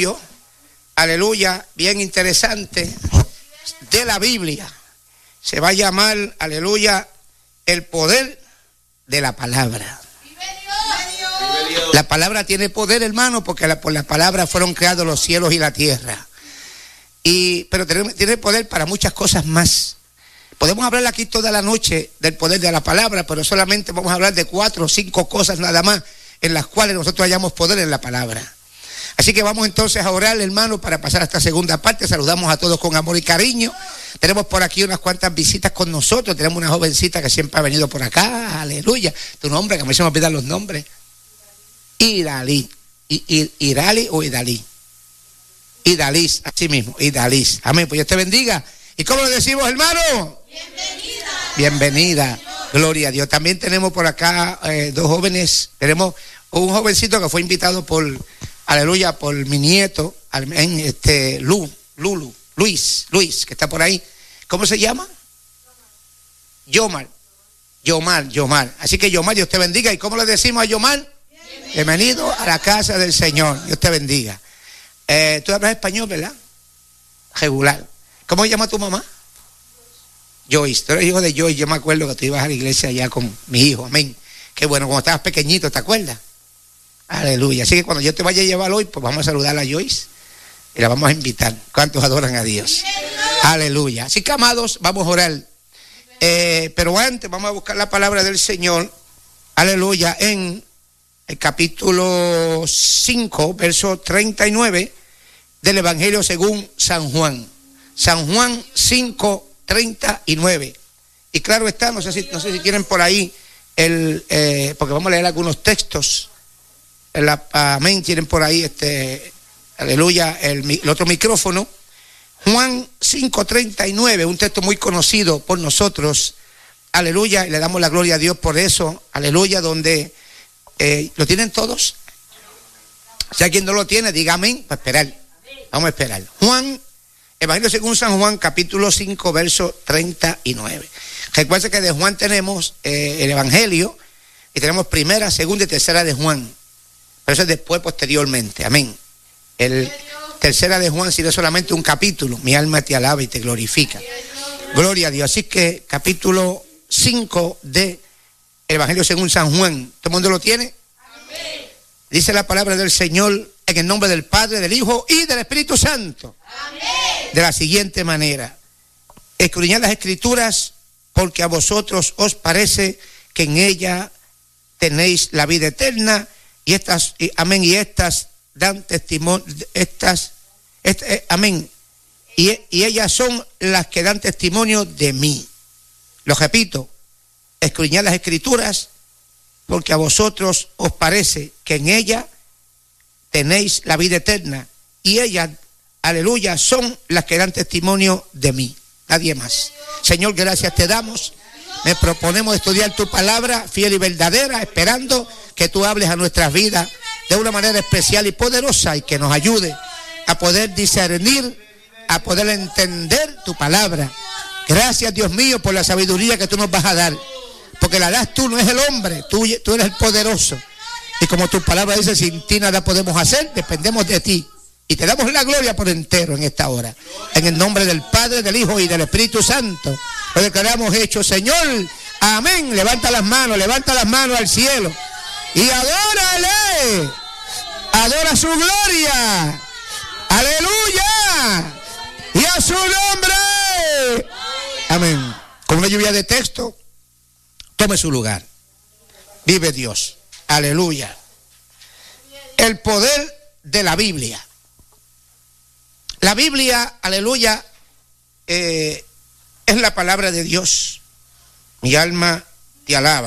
estudio, aleluya, bien interesante de la Biblia. Se va a llamar, aleluya, el poder de la palabra. La palabra tiene poder, hermano, porque por la palabra fueron creados los cielos y la tierra. Pero tiene poder para muchas cosas más. Podemos hablar aquí toda la noche del poder de la palabra, pero solamente vamos a hablar de 4 o 5 cosas nada más en las cuales nosotros hallamos poder en la palabra. Así que vamos entonces a orar, hermano, para pasar a esta segunda parte. Saludamos a todos con amor y cariño. Tenemos por aquí unas cuantas visitas con nosotros. Tenemos una jovencita que siempre ha venido por acá, aleluya. Tu nombre, que a mí se me olvidan los nombres. Idalí. Irali o Idalí. Idalis, así mismo, Idalis. Amén, pues Dios te bendiga. ¿Y cómo le decimos, hermano? Bienvenida. Bienvenida. Gloria a Dios. También tenemos por acá 2 jóvenes. Tenemos un jovencito que fue invitado por, aleluya, por mi nieto, Luis, que está por ahí. ¿Cómo se llama? Yomar. Así que Yomar, Dios te bendiga. ¿Y cómo le decimos a Yomar? Bienvenido a la casa del Señor. Dios te bendiga. Tú hablas español, ¿verdad? Regular. ¿Cómo se llama tu mamá? Joyce. Tú eres hijo de Joyce. Yo me acuerdo que tú ibas a la iglesia allá con mi hijo. Amén. Qué bueno, cuando estabas pequeñito, ¿te acuerdas? Aleluya. Así que cuando yo te vaya a llevar hoy, pues vamos a saludar a Joyce y la vamos a invitar. ¿Cuántos adoran a Dios? Aleluya. Así que, amados, vamos a orar. Pero antes vamos a buscar la palabra del Señor. Aleluya. En el capítulo 5, verso 39 del Evangelio según San Juan. San Juan 5, 39. Y claro está, no sé si quieren por ahí, porque vamos a leer algunos textos. Amén, tienen por ahí, aleluya, el otro micrófono. Juan 5, 39, un texto muy conocido por nosotros. Aleluya, y le damos la gloria a Dios por eso. Aleluya, donde... ¿lo tienen todos? Si alguien no lo tiene, diga amén. Para esperar. Vamos a esperar. Juan, Evangelio según San Juan, capítulo 5, verso 39. Recuerden que de Juan tenemos el Evangelio y tenemos primera, segunda y tercera de Juan. Pero eso es después, posteriormente. Amén. El tercera de Juan sirve solamente un capítulo. Mi alma te alaba y te glorifica. Gloria a Dios. Así que capítulo 5 de el Evangelio según San Juan. ¿Todo el mundo lo tiene? Amén. Dice la palabra del Señor en el nombre del Padre, del Hijo y del Espíritu Santo. Amén. De la siguiente manera: escudriñad las Escrituras, porque a vosotros os parece que en ella tenéis la vida eterna, y estas, amén, y estas dan testimonio, amén, y ellas son las que dan testimonio de mí. Lo repito: escudriñad las Escrituras, porque a vosotros os parece que en ella tenéis la vida eterna, y ellas, aleluya, son las que dan testimonio de mí, nadie más. Señor, gracias te damos. Me proponemos estudiar tu palabra fiel y verdadera, esperando que tú hables a nuestras vidas de una manera especial y poderosa, y que nos ayude a poder discernir, a poder entender tu palabra. Gracias, Dios mío, por la sabiduría que tú nos vas a dar, porque la das tú, no es el hombre, tú eres el poderoso. Y como tu palabra dice, sin ti nada podemos hacer, dependemos de ti. Y te damos la gloria por entero en esta hora. En el nombre del Padre, del Hijo y del Espíritu Santo, lo declaramos hecho, Señor. Amén. Levanta las manos al cielo y adórale. Adora su gloria. Aleluya. Y a su nombre. Amén. Con una lluvia de texto, tome su lugar. Vive Dios. Aleluya. El poder de la Biblia. La Biblia, aleluya, es la palabra de Dios. Mi alma te alaba.